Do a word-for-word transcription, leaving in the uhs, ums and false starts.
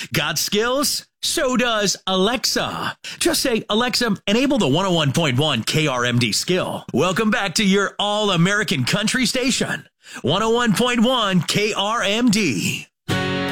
Got skills? So does Alexa. Just say, Alexa, enable the one oh one point one K R M D skill. Welcome back to your all-American country station, one oh one point one K R M D.